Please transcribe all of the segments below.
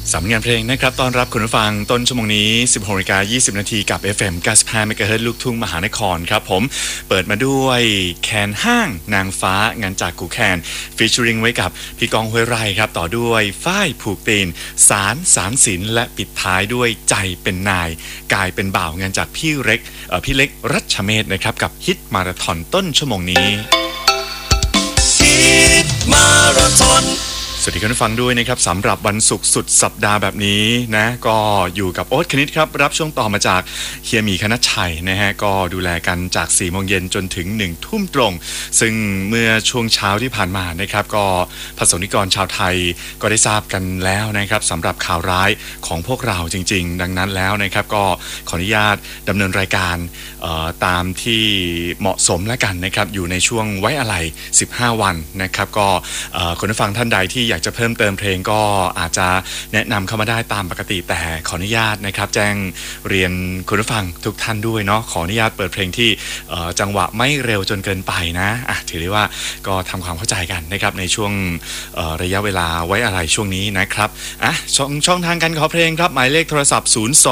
สำงานเพลงนะครับต้อนรับคุณผู้ฟังต้นชั่วโมงนี้ 16:20 นาทีกับ FM 95 MHz ลูกทุ่งมหานครครับผมเปิดมาด้วยแคนห้างนางฟ้างานจากกูแคนฟีเจอริงไว้กับพี่กองห้วยไร่ครับต่อด้วยฝ้ายผูกตีนสารสินและปิดท้ายด้วยใจเป็นนายกายเป็นบ่าวงานจากพี่เล็กรัชเมธนะครับกับฮิตมาราธอนต้นชั่วโมงนี้ฮิตมาราธอนสวัสดีคุณผู้ฟังด้วยนะครับสำหรับวันศุกร์สุดสัปดาห์แบบนี้นะก็อยู่กับโอ๊ตคณิตครับรับช่วงต่อมาจากเฮียหมีคณัชชัยนะฮะก็ดูแลกันจาก 4 โมงเย็นจนถึง 1 ทุ่มตรงซึ่งเมื่อช่วงเช้าที่ผ่านมานะครับก็ประสบนิกรชาวไทยก็ได้ทราบกันแล้วนะครับสำหรับข่าวร้ายของพวกเราจริงๆดังนั้นแล้วนะครับก็ขออนุญาตดำเนินรายการตามที่เหมาะสมแล้วกันนะครับอยู่ในช่วงไว้อะไร15 วันนะครับก็คุณผู้ฟังท่านใดที่อยากจะเพิ่มเติมเพลงก็อาจจะแนะนำเข้ามาได้ตามปกติแต่ขออนุญาตนะครับแจ้งเรียนคุณผู้ฟังทุกท่านด้วยเนาะขออนุญาตเปิดเพลงที่จังหวะไม่เร็วจนเกินไปนะถือได้ว่าก็ทำความเข้าใจกันนะครับในช่วงระยะเวลาไว้อะไรช่วงนี้นะครับช่องทางการขอเพลงครับหมายเลขโทรศัพท์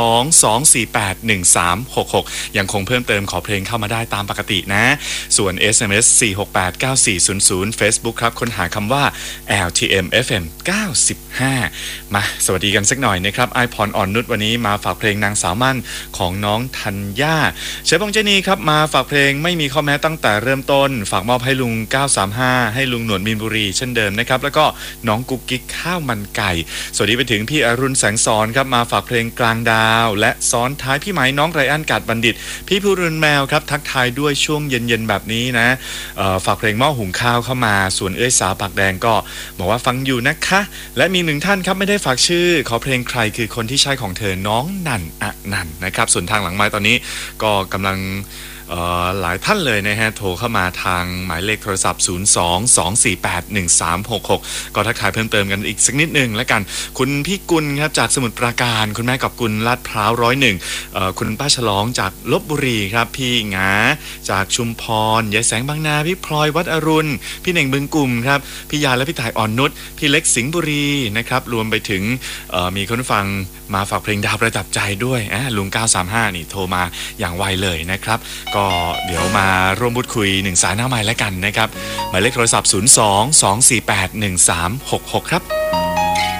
02-248-1366ยังคงเพิ่มเติมขอเพลงเข้ามาได้ตามปกตินะส่วน SMS 4689400 Facebook ครับค้นหาคำว่า LTM FM 95มาสวัสดีกันสักหน่อยนะครับไอพรอ่อนนุชวันนี้มาฝากเพลงนางสาวมั่นของน้องธัญญาเชฟบงเจนีครับมาฝากเพลงไม่มีข้อแม้ตั้งแต่เริ่มต้นฝากมอบให้ลุง935ให้ลุงหนวดมีนบุรีเช่นเดิมนะครับแล้วก็น้องกุ๊กกิ๊กข้าวมันไก่สวัสดีไปถึงพี่อรุณแสงสอนครับมาฝากเพลงกลางดาวและซ้อนท้ายพี่ไหมน้องไรอันกาดบัณฑิตพี่ผู้รุนแมวครับทักทายด้วยช่วงเย็นๆแบบนี้นะฝากเพลงหม้อหุงข้าวเข้ามาส่วนเอ้ยสาวปากแดงก็บอกว่าฟังอยู่นะคะและมีหนึ่งท่านครับไม่ได้ฝากชื่อขอเพลงใครคือคนที่ใช่ของเธอน้องนันนะครับส่วนทางหลังไมค์ตอนนี้ก็กำลังหลายท่านเลยนะฮะโทรเข้ามาทางหมายเลขโทรศัพท์02-248-1366ก็ทักทายเพิ่มเติมกันอีกสักนิดนึงแล้วกันคุณพี่กุลครับจากสมุทรปราการคุณแม่กับกุลลาดพร้าว101คุณป้าฉลองจากลพบุรีครับพี่หงาจากชุมพรยายแสงบางนาพี่พลอยวัดอรุณพี่เน่งบึงกลุ่มครับพี่ยาและพี่ต่ายอ่อนนุชพี่เล็กสิงห์บุรีนะครับรวมไปถึงมีคนฟังมาฝากเพลงดาวประดับใจด้วยลุง935นี่โทรมาอย่างไวเลยนะครับก็เดี๋ยวมาร่วมพูดคุย1 สายหน้าไมค์แล้วกันนะครับหมายเลขโทรศัพท์02-248-1366ครับ